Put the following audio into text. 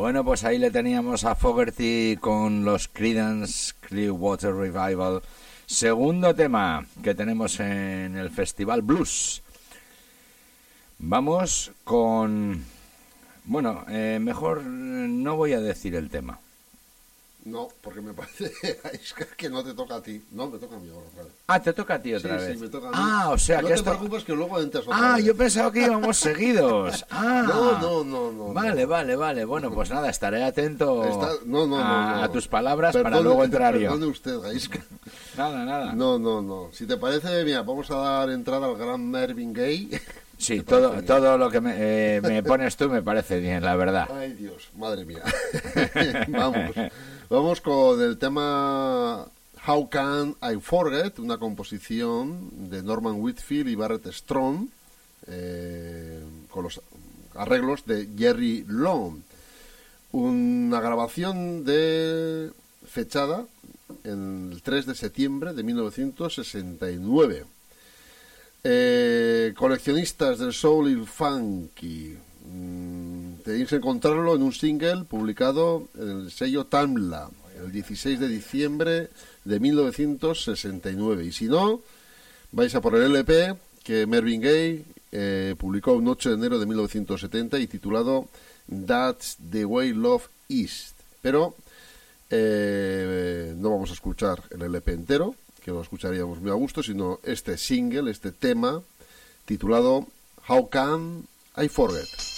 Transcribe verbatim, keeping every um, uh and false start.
Bueno, pues ahí le teníamos a Fogerty con los Creedence Clearwater Revival. Segundo tema que tenemos en el Festival Blues. Vamos con... Bueno, eh, mejor no voy a decir el tema. No, porque me parece que no te toca a ti. No, me toca a mí ahora otra vez. Ah, te toca a ti otra sí, vez. Sí, me toca a mí. Ah, o sea no que te esto... preocupes que luego entras otra Ah, vez. yo pensaba que íbamos seguidos. Ah. No, no, no, no. Vale, no. vale, vale. Bueno, pues nada, estaré atento Está... no, no, a, no, no. a tus palabras perdone, para luego entrar yo. Perdone usted, Gaisca. Nada, nada. No, no, no. Si te parece, mira, vamos a dar entrada al gran Marvin Gaye. Sí, todo, todo lo que me, eh, me pones tú me parece bien, la verdad. Ay, Dios, madre mía. Vamos. Vamos con el tema How Can I Forget, una composición de Norman Whitfield y Barrett Strong, eh, con los arreglos de Jerry Long. Una grabación de fechada en el tres de septiembre de mil novecientos sesenta y nueve. Eh, coleccionistas del soul y el funky, mm, tenéis que encontrarlo en un single publicado en el sello Tamla el dieciséis de diciembre de mil novecientos sesenta y nueve, y si no, vais a por el L P que Marvin Gaye eh, publicó un ocho de enero de mil novecientos setenta y titulado That's the Way Love Is, pero eh, no vamos a escuchar el L P entero, que lo escucharíamos muy a gusto, sino este single, este tema titulado How Can I Forget.